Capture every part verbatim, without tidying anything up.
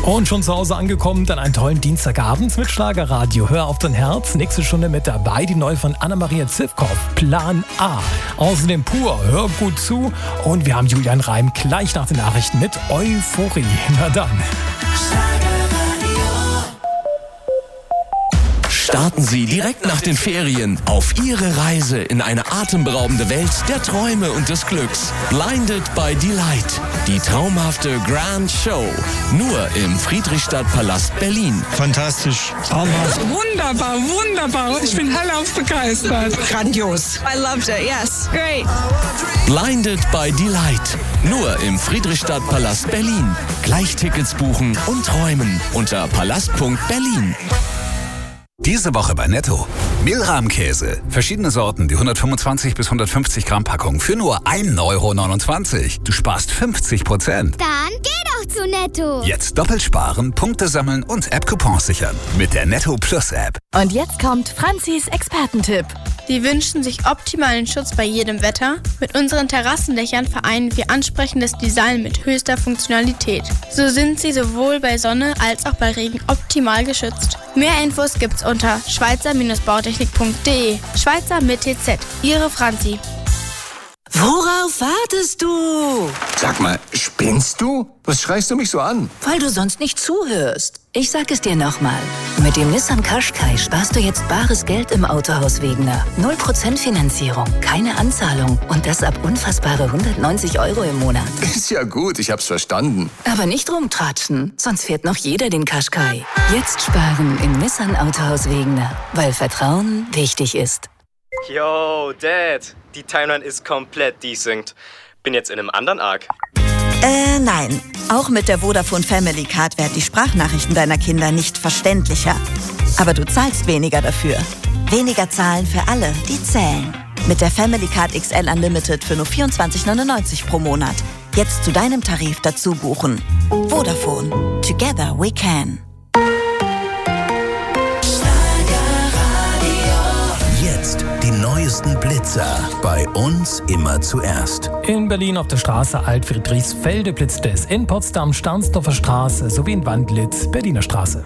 Und schon zu Hause angekommen, dann einen tollen Dienstagabend mit Schlagerradio. Hör auf dein Herz, nächste Stunde mit dabei, die neue von Anna-Maria Zivkow, Plan A. Außerdem pur, hör gut zu. Und wir haben Julian Reim gleich nach den Nachrichten mit Euphorie. Na dann. Starten Sie direkt nach den Ferien auf Ihre Reise in eine atemberaubende Welt der Träume und des Glücks. Blinded by Delight. Die traumhafte Grand Show. Nur im Friedrichstadtpalast Berlin. Fantastisch. Traumhaft. Wunderbar, wunderbar. Ich bin hellauf begeistert. Grandios. I loved it, yes. Great. Blinded by Delight. Nur im Friedrichstadtpalast Berlin. Gleich Tickets buchen und träumen unter palast punkt berlin. Diese Woche bei Netto. Mehlrahmkäse. Verschiedene Sorten, die hundertfünfundzwanzig bis hundertfünfzig Gramm Packung für nur ein Euro neunundzwanzig. Du sparst fünfzig Prozent. Dann geh doch zu Netto. Jetzt doppelt sparen, Punkte sammeln und App-Coupons sichern. Mit der Netto Plus App. Und jetzt kommt Franzis Expertentipp. Die wünschen sich optimalen Schutz bei jedem Wetter. Mit unseren Terrassendächern vereinen wir ansprechendes Design mit höchster Funktionalität. So sind sie sowohl bei Sonne als auch bei Regen optimal geschützt. Mehr Infos gibt's unter schweizer bautechnik punkt de. Schweizer mit T Z. Ihre Franzi. Worauf wartest du? Sag mal, spinnst du? Was schreist du mich so an? Weil du sonst nicht zuhörst. Ich sag es dir nochmal. Mit dem Nissan Qashqai sparst du jetzt bares Geld im Autohaus Wegener. null Prozent Finanzierung, keine Anzahlung und das ab unfassbare hundertneunzig Euro im Monat. Ist ja gut, ich hab's verstanden. Aber nicht rumtratschen, sonst fährt noch jeder den Qashqai. Jetzt sparen im Nissan Autohaus Wegener, weil Vertrauen wichtig ist. Yo, Dad, die Timeline ist komplett desynced. Bin jetzt in einem anderen Arc. Äh, nein. Auch mit der Vodafone Family Card werden die Sprachnachrichten deiner Kinder nicht verständlicher. Aber du zahlst weniger dafür. Weniger zahlen für alle, die zählen. Mit der Family Card X L Unlimited für nur vierundzwanzig neunundneunzig pro Monat. Jetzt zu deinem Tarif dazu buchen. Vodafone. Together we can. Jetzt die neuesten Blitzer. Bei uns immer zuerst. In Berlin auf der Straße Alt-Friedrichsfelde blitzt es. In Potsdam Stahnsdorfer Straße sowie in Wandlitz Berliner Straße.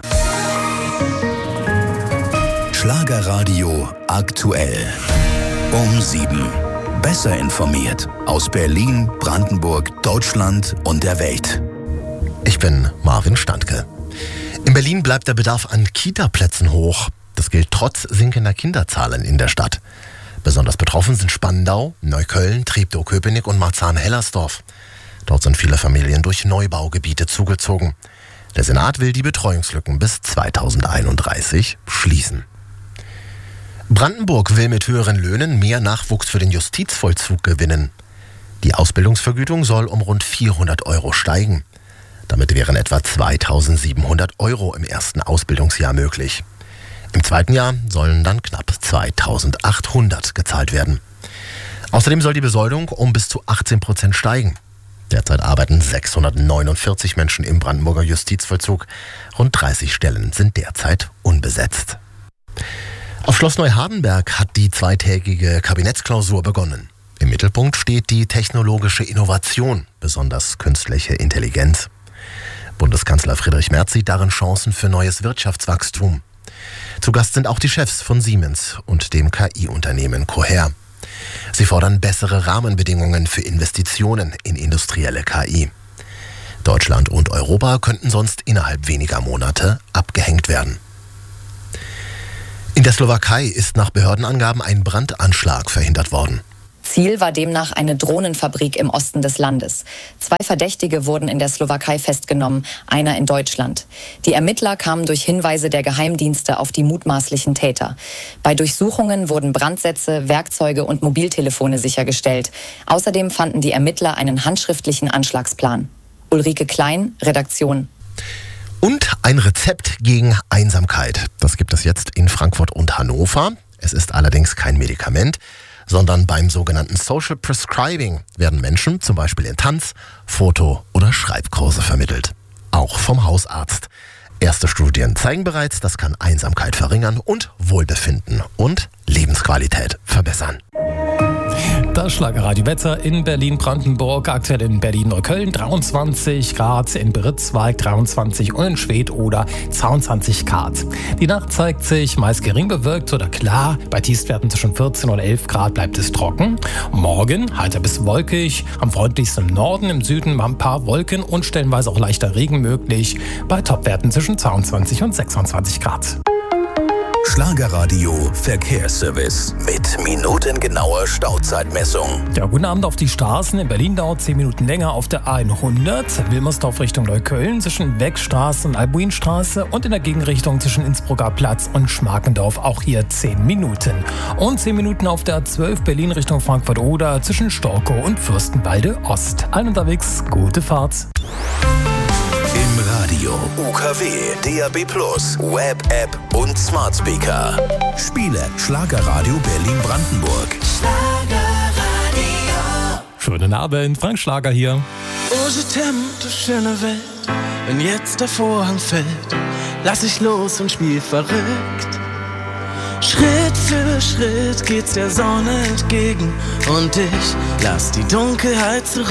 Schlagerradio aktuell. Um sieben. Besser informiert. Aus Berlin, Brandenburg, Deutschland und der Welt. Ich bin Marvin Standke. In Berlin bleibt der Bedarf an Kita-Plätzen hoch. Das gilt trotz sinkender Kinderzahlen in der Stadt. Besonders betroffen sind Spandau, Neukölln, Treptow-Köpenick und Marzahn-Hellersdorf. Dort sind viele Familien durch Neubaugebiete zugezogen. Der Senat will die Betreuungslücken bis zweitausendeinunddreißig schließen. Brandenburg will mit höheren Löhnen mehr Nachwuchs für den Justizvollzug gewinnen. Die Ausbildungsvergütung soll um rund vierhundert Euro steigen. Damit wären etwa zweitausendsiebenhundert Euro im ersten Ausbildungsjahr möglich. Im zweiten Jahr sollen dann knapp zweitausendachthundert gezahlt werden. Außerdem soll die Besoldung um bis zu achtzehn Prozent steigen. Derzeit arbeiten sechshundertneunundvierzig Menschen im Brandenburger Justizvollzug. Rund dreißig Stellen sind derzeit unbesetzt. Auf Schloss Neuhardenberg hat die zweitägige Kabinettsklausur begonnen. Im Mittelpunkt steht die technologische Innovation, besonders künstliche Intelligenz. Bundeskanzler Friedrich Merz sieht darin Chancen für neues Wirtschaftswachstum. Zu Gast sind auch die Chefs von Siemens und dem K I-Unternehmen Coher. Sie fordern bessere Rahmenbedingungen für Investitionen in industrielle K I. Deutschland und Europa könnten sonst innerhalb weniger Monate abgehängt werden. In der Slowakei ist nach Behördenangaben ein Brandanschlag verhindert worden. Ziel war demnach eine Drohnenfabrik im Osten des Landes. Zwei Verdächtige wurden in der Slowakei festgenommen, einer in Deutschland. Die Ermittler kamen durch Hinweise der Geheimdienste auf die mutmaßlichen Täter. Bei Durchsuchungen wurden Brandsätze, Werkzeuge und Mobiltelefone sichergestellt. Außerdem fanden die Ermittler einen handschriftlichen Anschlagsplan. Ulrike Klein, Redaktion. Und ein Rezept gegen Einsamkeit. Das gibt es jetzt in Frankfurt und Hannover. Es ist allerdings kein Medikament, sondern beim sogenannten Social Prescribing werden Menschen zum Beispiel in Tanz-, Foto- oder Schreibkurse vermittelt. Auch vom Hausarzt. Erste Studien zeigen bereits, das kann Einsamkeit verringern und Wohlbefinden und Lebensqualität verbessern. Das Schlagerradio-Wetter in Berlin-Brandenburg, aktuell in Berlin-Neukölln dreiundzwanzig Grad, in Britzwalk dreiundzwanzig und in Schwedt-Oder zweiundzwanzig Grad. Die Nacht zeigt sich meist gering bewölkt oder klar, bei Tiefstwerten zwischen vierzehn und elf Grad bleibt es trocken. Morgen heiter bis wolkig, am freundlichsten im Norden, im Süden ein paar Wolken und stellenweise auch leichter Regen möglich, bei Topwerten zwischen zweiundzwanzig und sechsundzwanzig Grad. Schlagerradio Verkehrsservice mit minutengenauer Stauzeitmessung. Ja, guten Abend auf die Straßen. In Berlin dauert zehn Minuten länger auf der A hundert. Wilmersdorf Richtung Neukölln zwischen Wegstraße und Albuinstraße und in der Gegenrichtung zwischen Innsbrucker Platz und Schmarkendorf auch hier zehn Minuten. Und zehn Minuten auf der A zwölf Berlin Richtung Frankfurt-Oder zwischen Storkow und Fürstenwalde Ost. Allen unterwegs, gute Fahrt. Im Radio, U K W, D A B plus, Web, App und Smart Speaker. Spiele Schlagerradio Berlin-Brandenburg. Schlagerradio. Schönen Abend, Frank Schlager hier. Oh, je t'aime, du schöne Welt. Wenn jetzt der Vorhang fällt, lass ich los und spiel verrückt. Schritt für Schritt geht's der Sonne entgegen und ich lass die Dunkelheit zurück.